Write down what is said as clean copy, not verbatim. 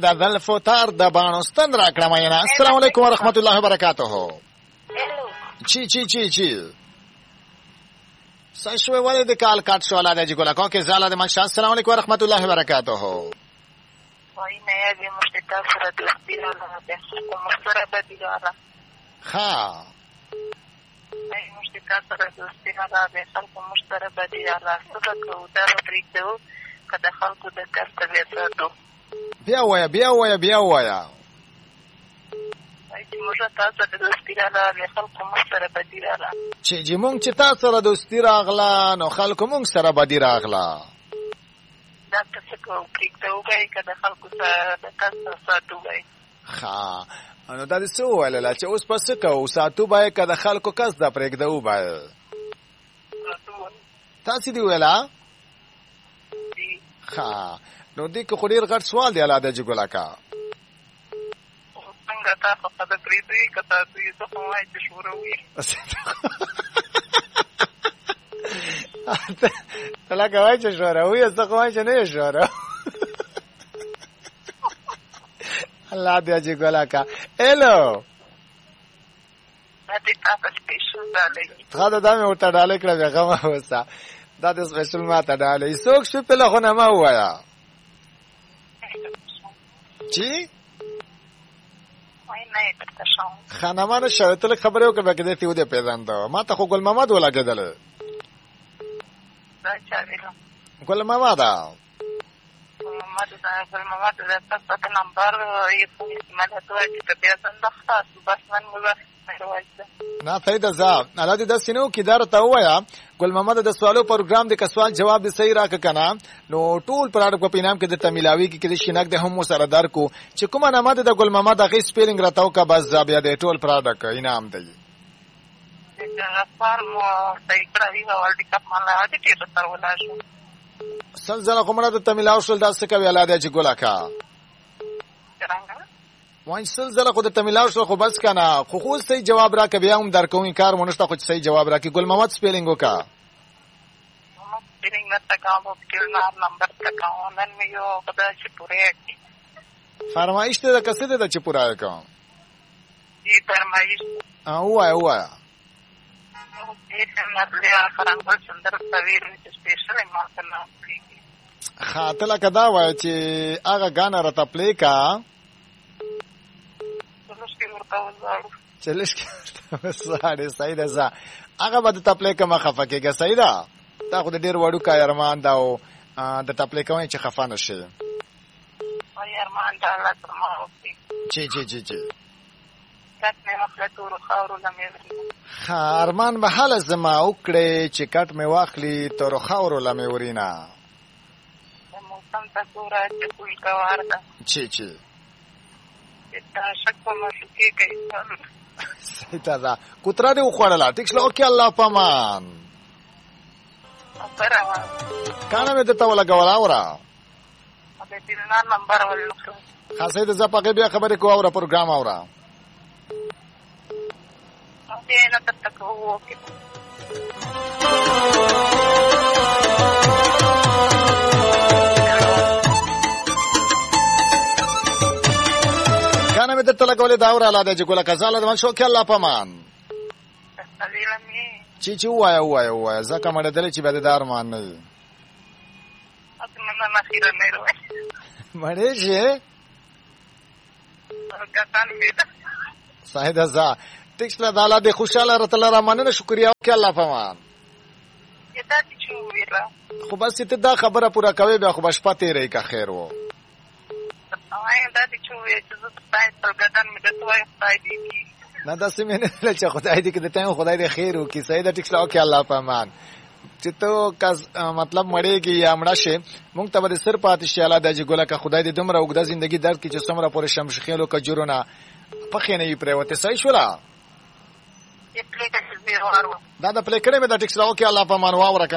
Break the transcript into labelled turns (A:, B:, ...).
A: د زلفو تار د باڼو ستن راکړه مینا. السلام علیکم ورحمت الله وبرکاته. چی صحیح شوی ولې د کال کټ شو لاله جی ګولا کو کې زاله د مشه. السلام علیکم ورحمت الله وبرکاته.
B: وای نه یې مشتتا سره دوستی نه ده کوم سره بدیلاله. ها نه مشتتا سره دوستی نه ده خلکو مشتره بدیلاله. څه کو دا پریږدو کله خلکو د کار څه وساتو. بیا وایا چې تاسو د دوستی راغله خلکو مونږ سره بدی راغله.
A: چې مونږ چې تاسو سره دوستی راغله نو خلکو مونږ سره بدی راغله.
B: دا څه کوو پریږدو به کله خلکو سره د کار ساتو به.
A: ها نو دا څه ویل چې اوس پس کوو ساتو به کله خلکو کس دا پریږدو به. تاسو دی ویلا ها نو دې کو ډیر غټ سوال دی الاده جګولا کا.
B: څنګه تاسو په دې پریږدئ کته څه کومای چې شوروي.
A: تلا کوي چې شوروي څه کومای چې نه شورو. الله دې جګولا کا. الو
B: دې تاسو سپیشل دالې.
A: څنګه دا مې ورته ډالې کړې هغه ما وسه. دا د سپیشل ما ته ډالې څوک شو په لغونه ما وایا. چی خانمان شوتل خبره وکړه کده تی ودې پیژاندو ما ته خو ګل محمد ولاګدل.
B: دا چا ویلو
A: ګل محمد
B: ګل محمد د تاسو نمبر یې په مله ته چې بیا څنګه تاسو بس من موږ
A: نه صحیح ده ځه الله دې د سينو کې دار ته وایا. ګل محمد د سوالو پروګرام د کسوال جواب دې صحیح راک کنه نو ټول پراډکټ په پینام کې د تمیلاوي کې د شینک د هم سره دار کو چې کومه نامه د ګل محمد هغه سپیلینګ راتاو کا بس بیا د ټول پراډکټ انعام دی.
B: دا فارم صحیح کړی او ولډ کپ مله دې ټیر سره ولا شو.
A: سلزله کومه د تمیلاو شول دا څه کوي الاده چې ګولا کا. وای سلزله خو د تمیلاو شو خو بس کنه خو صحیح جواب را کبیا هم درکوي کار مونږ خو صحیح جواب را کی. ګل محمد سپیلینګ وکا.
B: سپیلینګ نه تکاو ټیل نمبر تکاو نن مې یو خدای چې پوره
A: فرمایش ته د کسه ته چې پوره کا.
B: دې فرمایش
A: وایا
B: دې څنګه فرنګل چندر سویر چې سپیشل ما ته نه کیږي.
A: خاطر کدا وای چې هغه غانا رته پلی کا چلش کې ساړه صحیح ده ځه هغه به د تپلې کما خفه کېږي. صحیح ده تا خو د ډیر وړو کا ارمان دا او د تپلې کوي چې خفه نشي.
B: وای ارمان دا الله سمو
A: چی
B: کټ مې واخله تور خاورو لمې
A: ارمان به حال زما وکړي چې کټ مې واخلي تور خاورو لمې ورینا.
B: موسم ته ګوره چې کوی کار ده.
A: چی
B: دا شک په مسکی کوي.
A: صحیح ده کوتره دې وخوړله ټیک شلو کې الله پامان. کانه مې ته ولا غوړا اورا
B: په دې نمبر ولکو
A: خاصه دې زپاګه بیا خبرې کو اورا پروګرام اورا.
B: دې نه تکو کې
A: کانه مې ته لګولې دا اورا لاده چې ګولا کزاله د شو کې الله پامان. چی وایا زکه مړه دل چې به دار مان نه وي.
B: ما خیره نه وای
A: مړې شه صحیح ده ځه ټیکسله د الله دې خوشاله راتله را مننه شکریا وکړه الله پامان.
B: دا چې ویلا
A: خو بس ته دا خبره پوره کوي بیا خو بش پاتې رہی کا خیر وو.
B: دا چې وې چې زه تاسو ګدان مې د توای خدای دې
A: نه دا سیمه نه چې خدای دې کې د ټیم خدای دې خیر وکړي. صحیح ده ټیکسله وکړه الله پامان. چې تو کس مطلب مړېږي یا مړه شي مونږ ته به سر پاتې شي الله د جګولا کا خدای دې دومره وګدا ژوندۍ درد کې چې څومره پورې شمشخېلو کجورونه پخې نه یې پرېوته. صحیح شولا دا د پلیکړې مې د ټیکسله وکړه الله پامان واوره.